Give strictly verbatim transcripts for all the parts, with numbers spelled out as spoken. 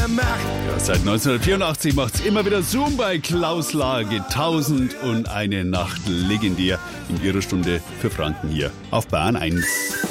macht. Ja, seit neunzehnhundertvierundachtzig macht's immer wieder Zoom bei Klaus Lage. Tausend und eine Nacht legendär in ihrer Stunde für Franken hier auf Bayern eins.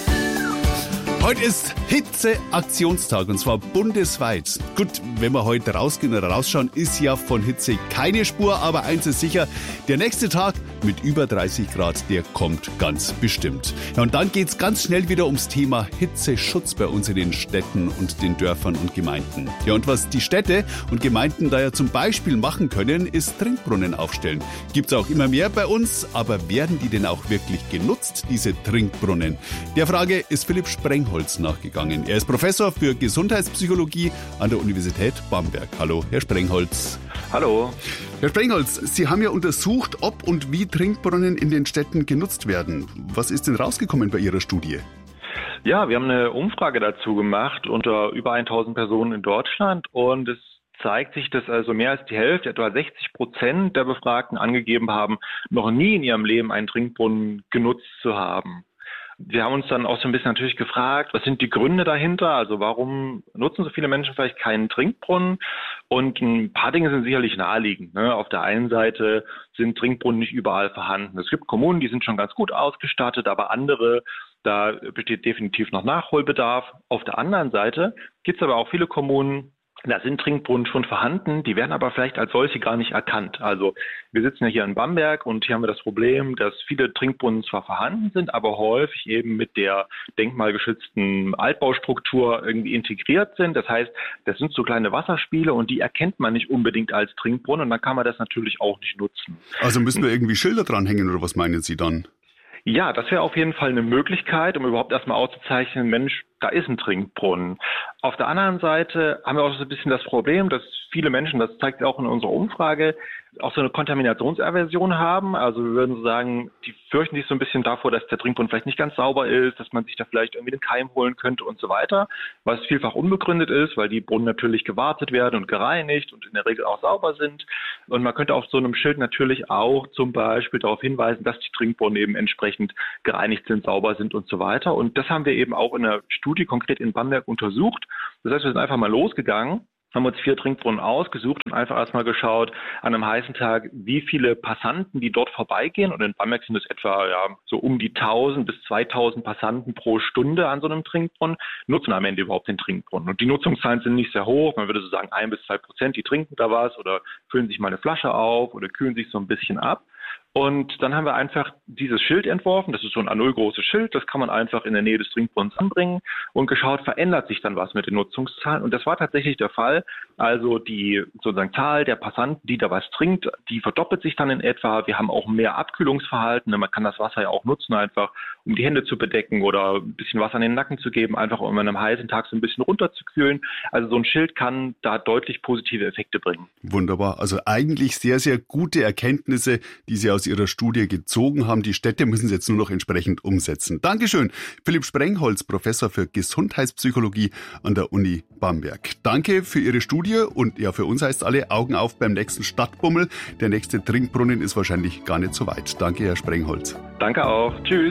Heute ist Hitzeaktionstag und zwar bundesweit. Gut, wenn wir heute rausgehen oder rausschauen, ist ja von Hitze keine Spur, aber eins ist sicher, der nächste Tag mit über dreißig Grad, der kommt ganz bestimmt. Ja, und dann geht's ganz schnell wieder ums Thema Hitzeschutz bei uns in den Städten und den Dörfern und Gemeinden. Ja, und was die Städte und Gemeinden da ja zum Beispiel machen können, ist Trinkbrunnen aufstellen. Gibt's auch immer mehr bei uns, aber werden die denn auch wirklich genutzt, diese Trinkbrunnen? Der Frage ist Philipp Sprengholz nachgegangen. Er ist Professor für Gesundheitspsychologie an der Universität Bamberg. Hallo, Herr Sprengholz. Hallo. Herr Sprengholz, Sie haben ja untersucht, ob und wie Trinkbrunnen in den Städten genutzt werden. Was ist denn rausgekommen bei Ihrer Studie? Ja, wir haben eine Umfrage dazu gemacht unter über tausend Personen in Deutschland und es zeigt sich, dass also mehr als die Hälfte, etwa sechzig Prozent der Befragten angegeben haben, noch nie in ihrem Leben einen Trinkbrunnen genutzt zu haben. Wir haben uns dann auch so ein bisschen natürlich gefragt, was sind die Gründe dahinter? Also warum nutzen so viele Menschen vielleicht keinen Trinkbrunnen? Und ein paar Dinge sind sicherlich naheliegend. Ne? Auf der einen Seite sind Trinkbrunnen nicht überall vorhanden. Es gibt Kommunen, die sind schon ganz gut ausgestattet, aber andere, da besteht definitiv noch Nachholbedarf. Auf der anderen Seite gibt es aber auch viele Kommunen, da sind Trinkbrunnen schon vorhanden, die werden aber vielleicht als solche gar nicht erkannt. Also wir sitzen ja hier in Bamberg und hier haben wir das Problem, dass viele Trinkbrunnen zwar vorhanden sind, aber häufig eben mit der denkmalgeschützten Altbaustruktur irgendwie integriert sind. Das heißt, das sind so kleine Wasserspiele und die erkennt man nicht unbedingt als Trinkbrunnen und dann kann man das natürlich auch nicht nutzen. Also müssen wir irgendwie Schilder dranhängen oder was meinen Sie dann? Ja, das wäre auf jeden Fall eine Möglichkeit, um überhaupt erstmal auszuzeichnen, Mensch, da ist ein Trinkbrunnen. Auf der anderen Seite haben wir auch so ein bisschen das Problem, dass viele Menschen, das zeigt auch in unserer Umfrage, auch so eine Kontaminationsaversion haben. Also wir würden so sagen, die fürchten sich so ein bisschen davor, dass der Trinkbrunnen vielleicht nicht ganz sauber ist, dass man sich da vielleicht irgendwie den Keim holen könnte und so weiter, was vielfach unbegründet ist, weil die Brunnen natürlich gewartet werden und gereinigt und in der Regel auch sauber sind. Und man könnte auf so einem Schild natürlich auch zum Beispiel darauf hinweisen, dass die Trinkbrunnen eben entsprechend gereinigt sind, sauber sind und so weiter. Und das haben wir eben auch in der Studie konkret in Bamberg untersucht. Das heißt, wir sind einfach mal losgegangen, haben uns vier Trinkbrunnen ausgesucht und einfach erstmal geschaut an einem heißen Tag, wie viele Passanten, die dort vorbeigehen. Und in Bamberg sind es etwa ja so um die tausend bis zweitausend Passanten pro Stunde an so einem Trinkbrunnen, nutzen am Ende überhaupt den Trinkbrunnen. Und die Nutzungszahlen sind nicht sehr hoch. Man würde so sagen, ein bis zwei Prozent, die trinken da was oder füllen sich mal eine Flasche auf oder kühlen sich so ein bisschen ab. Und dann haben wir einfach dieses Schild entworfen. Das ist so ein A null großes Schild. Das kann man einfach in der Nähe des Trinkbrunnens anbringen und geschaut, verändert sich dann was mit den Nutzungszahlen. Und das war tatsächlich der Fall. Also die sozusagen Zahl der Passanten, die da was trinkt, die verdoppelt sich dann in etwa. Wir haben auch mehr Abkühlungsverhalten. Man kann das Wasser ja auch nutzen, einfach um die Hände zu bedecken oder ein bisschen Wasser in den Nacken zu geben, einfach um an einem heißen Tag so ein bisschen runterzukühlen. Also so ein Schild kann da deutlich positive Effekte bringen. Wunderbar. Also eigentlich sehr, sehr gute Erkenntnisse, die Sie aus Ihrer Studie gezogen haben. Die Städte müssen es jetzt nur noch entsprechend umsetzen. Dankeschön. Philipp Sprengholz, Professor für Gesundheitspsychologie an der Uni Bamberg. Danke für Ihre Studie und ja, für uns heißt alle Augen auf beim nächsten Stadtbummel. Der nächste Trinkbrunnen ist wahrscheinlich gar nicht so weit. Danke, Herr Sprengholz. Danke auch. Tschüss.